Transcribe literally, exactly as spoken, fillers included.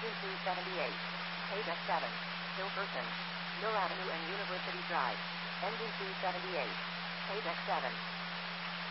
Engine two seventy-eight. Page F seven. Hilferson. Mill Avenue and University Drive. Engine two seventy-eight. Page F seven.